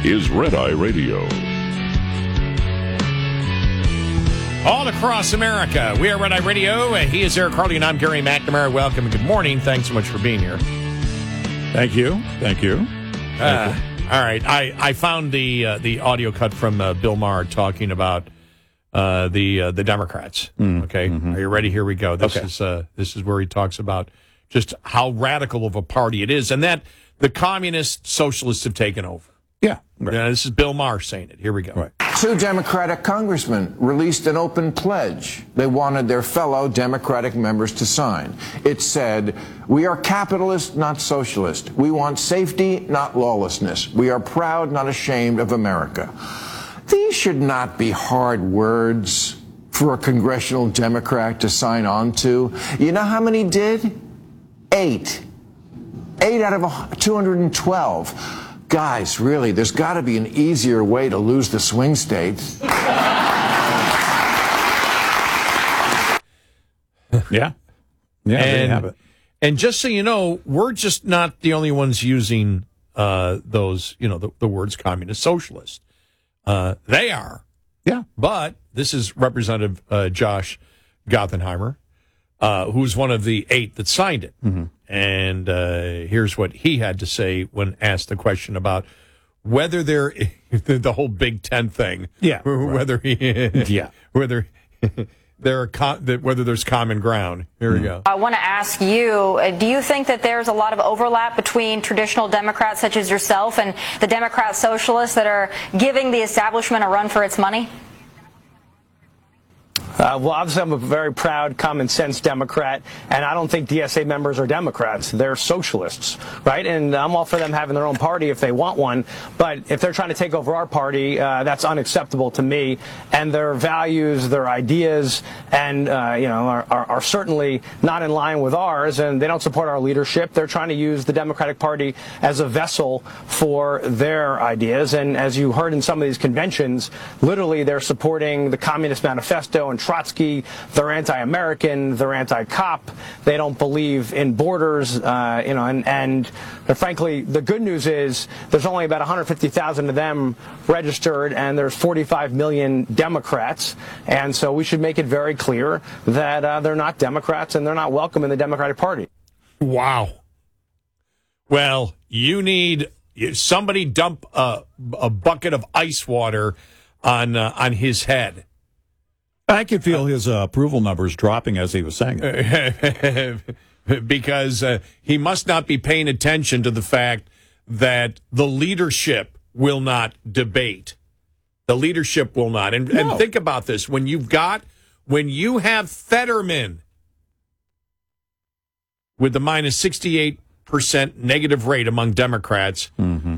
is Red Eye Radio. All across America, we are Red Eye Radio. He is Eric Harley, and I'm Gary McNamara. Welcome and good morning. Thanks so much for being here. Thank you. All right, I found the audio cut from Bill Maher talking about the Democrats. Okay, Are you ready? Here we go. This is where he talks about just how radical of a party it is, and that the communist socialists have taken over. Yeah, right. This is Bill Maher saying it. Here we go. Right. 2 Democratic congressmen released an open pledge they wanted their fellow Democratic members to sign. It said, "We are capitalist, not socialist. We want safety, not lawlessness. We are proud, not ashamed of America." These should not be hard words for a congressional Democrat to sign on to. You know how many did? 8. 8 out of 212. Guys, really, there's got to be an easier way to lose the swing states. Yeah. There you have it. And just so you know, we're just not the only ones using those, the words communist socialist. They are. Yeah. But this is Representative Josh Gothenheimer, who's one of the 8 that signed it. Mm-hmm. And here's what he had to say when asked the question about whether they're the whole Big Ten thing. Yeah. Whether whether there's common ground. Here we go. I want to ask you, do you think that there's a lot of overlap between traditional Democrats such as yourself and the Democrat socialists that are giving the establishment a run for its money? Well, obviously, I'm a very proud, common-sense Democrat, and I don't think DSA members are Democrats. They're socialists, right? And I'm all for them having their own party if they want one, but if they're trying to take over our party, that's unacceptable to me. And their values, their ideas, and are certainly not in line with ours, and they don't support our leadership. They're trying to use the Democratic Party as a vessel for their ideas, and as you heard in some of these conventions, literally they're supporting the Communist Manifesto and Trotsky. They're anti-American, they're anti-cop, they don't believe in borders, and frankly, the good news is there's only about 150,000 of them registered, and there's 45 million Democrats, and so we should make it very clear that they're not Democrats and they're not welcome in the Democratic Party. Wow. Well, you need somebody dump a bucket of ice water on his head. I could feel his approval numbers dropping as he was saying it. Because he must not be paying attention to the fact that the leadership will not debate. The leadership will not. And think about this. When you have Fetterman with the minus 68% negative rate among Democrats, and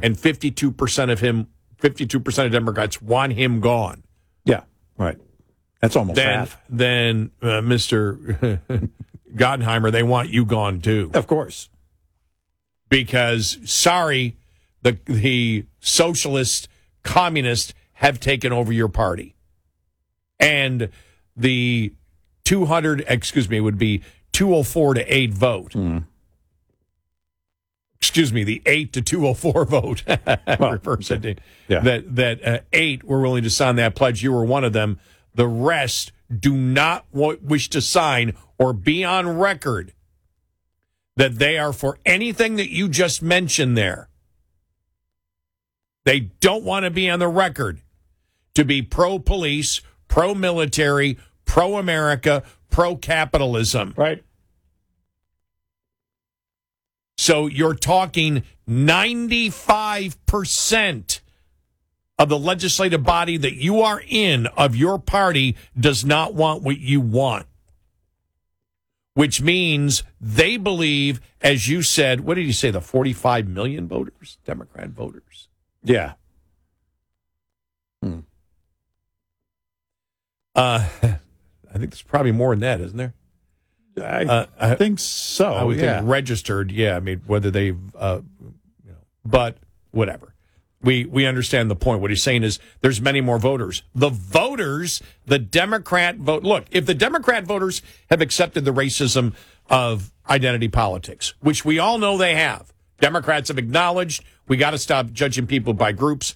52% of Democrats want him gone. Yeah, right. That's almost half. Then Mr. Gottheimer, they want you gone too. Of course. Because, sorry, the socialist communists have taken over your party. And the 204 to 8 vote. Excuse me, the 8 to 204 vote. Reverse it. Yeah. That 8 were willing to sign that pledge. You were one of them. The rest do not wish to sign or be on record that they are for anything that you just mentioned there. They don't want to be on the record to be pro-police, pro-military, pro-America, pro-capitalism. Right. So you're talking 95% of the legislative body that you are in, of your party, does not want what you want. Which means they believe, as you said, what did you say, the 45 million voters, Democrat voters? Yeah. I think there's probably more than that, isn't there? I think so. I would think registered, yeah. I mean, whether they've, but whatever. We understand the point. What he's saying is there's many more voters. The voters, the Democrat vote. Look, if the Democrat voters have accepted the racism of identity politics, which we all know they have, Democrats have acknowledged we got to stop judging people by groups.